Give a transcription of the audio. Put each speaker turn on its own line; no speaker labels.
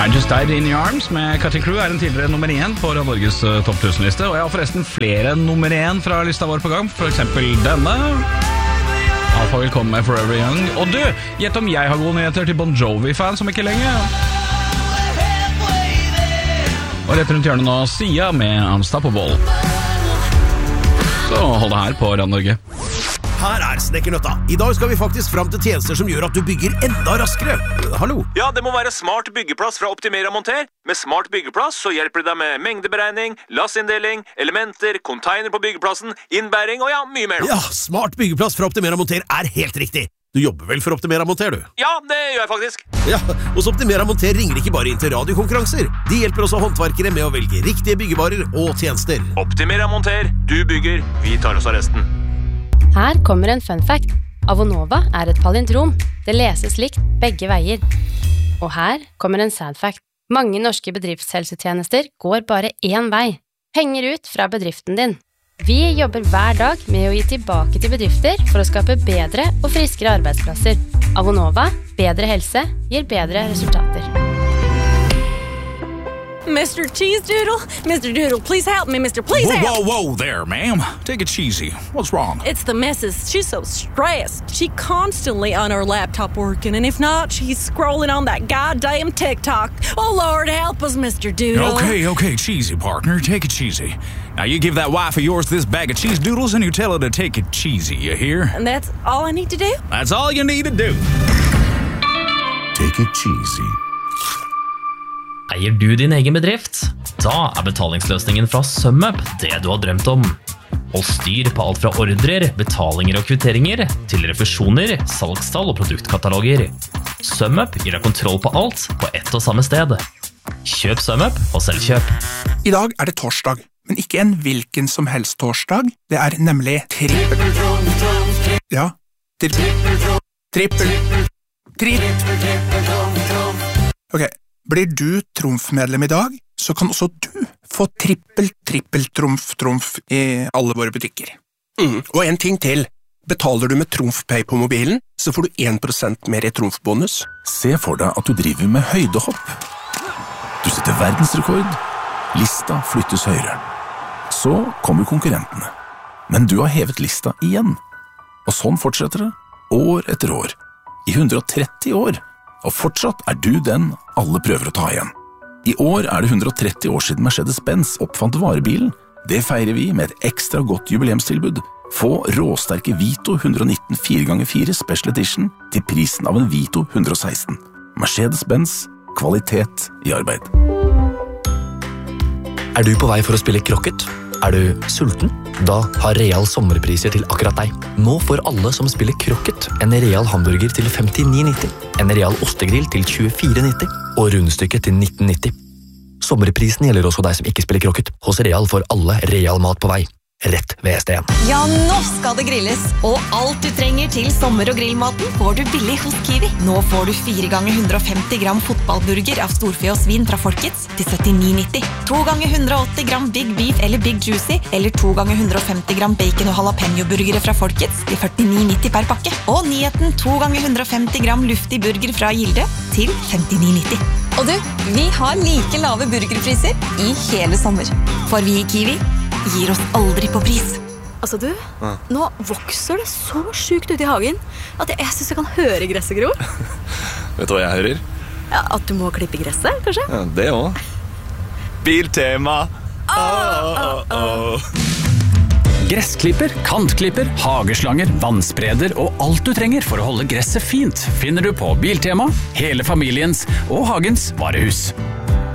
I Just Died In Your Arms med Cutting Crew en tidligere nummer 1 på Norges topp 1000-liste. Og jeg har forresten flere nummer 1 fra lista vår på gang. For eksempel denne. Alfa vil komme med Forever Young. Og du, gjett om jeg har gode nyheter til Bon Jovi-fans om ikke lenge. Og rett rundt hjørnet nå, Sia med Unstoppable. Så hold det her på Radio Norge.
Her Snekkernøtta. I dag skal vi faktisk frem til tjenester som gjør at du bygger enda raskere. Hallo?
Ja, det må være Smart byggeplass fra Optimera Monter. Med Smart byggeplass så hjelper det deg med mengdeberegning, lassinndeling, elementer, container på byggeplassen, innbæring og ja, mye mer.
Ja, Smart byggeplass fra Optimera Monter helt riktig. Du jobber vel for Optimera Monter, du?
Ja, det gjør jeg faktisk.
Ja, hos Optimera Monter ringer ikke bare inn til radiokonkurranser. De hjelper også håndverkere med å velge riktige byggevarer og tjenester.
Optimera Monter, du bygger, vi tar oss av resten.
Her kommer en fun fact. Avonova et palindrom. Det leses likt begge veier. Og her kommer en sad fact. Mange norske bedriftshelsetjenester går bare én vei. Penger ut fra bedriften din. Vi jobber hver dag med å gi tilbake til bedrifter for å skape bedre og friskere arbeidsplasser. Avonova, bedre helse, gir bedre resultater.
Mr. Cheese Doodle? Mr. Doodle, please help me, Mr. Please help!
Whoa there, ma'am. Take it cheesy. What's wrong?
It's the missus. She's so stressed. She constantly on her laptop working, and if not, she's scrolling on that goddamn TikTok. Oh, Lord, help us, Mr. Doodle.
Okay, cheesy, partner. Take it cheesy. Now, you give that wife of yours this bag of cheese doodles, and you tell her to take it cheesy, you hear?
And that's all I need to do?
That's all you need to do.
Take it cheesy.
Eier du din egen bedrift? Da betalingsløsningen fra SumUp det du har drømt om. Hold styr på alt fra ordrer, betalinger og kvitteringer, til refusjoner, salgstall og produktkataloger. SumUp gir deg kontroll på alt på ett og samme sted. Kjøp SumUp og selvkjøp.
I dag det torsdag, men ikke en hvilken som helst torsdag. Det nemlig trippel. Ja, trippel. Ok. Blir du trumfmedlem i dag, så kan også du få trippel-trumf i alle våre butikker. Og en ting til. Betaler du med TrumfPay på mobilen, så får du 1% mer i trumfbonus.
Se for deg at du driver med høydehopp. Du setter verdensrekord. Lista flyttes høyere. Så kommer konkurrentene. Men du har hevet lista igjen. Og sånn fortsetter det, år etter år. I 130 år. Og fortsatt du den alle prøver å ta igjen. I år det 130 år siden Mercedes-Benz oppfant varebilen. Det feirer vi med et ekstra godt jubileumstilbud. Få råsterke Vito 119 4x4 Special Edition til prisen av en Vito 116. Mercedes-Benz, kvalitet i arbeid.
Du på vei for å spille krokket? Du sulten? Da har Real sommerpriser til akkurat deg. Nå får alle som spiller krokket en Real hamburger til 59,90, en Real ostegrill til 24,90 og rundstykke til 19,90. Sommerprisen gjelder også deg som ikke spiller krokket. Hos Real får alle Real mat på vei. Rett ved SDN.
Ja, nå skal det grilles, og alt du trenger til sommer- og grillmaten får du billig hos Kiwi. Nå får du 4 ganger 150 gram fotballburger av storfe og svin fra Folkets til 79,90. 2 ganger 180 gram Big Beef eller Big Juicy, eller 2 ganger 150 gram bacon og jalapeno-burgere fra Folkets til 49,90 per pakke. Og nyheten 2 ganger 150 gram luftig burger fra Gilde til 59,90. Og du, vi har like lave burgerpriser i hele sommer. For vi i Kiwi gir oss aldri på pris.
Altså du, nå vokser det så sykt ut i hagen at jeg synes jeg kan høre gresset gro.
Vet du hva jeg hører?
Ja, at du må klippe gresset, kanskje?
Ja, det også. Biltema!
Gressklipper, kantklipper, hageslanger, vannspreder og alt du trenger for å holde gresset fint finner du på Biltema, hele familiens og hagens varehus.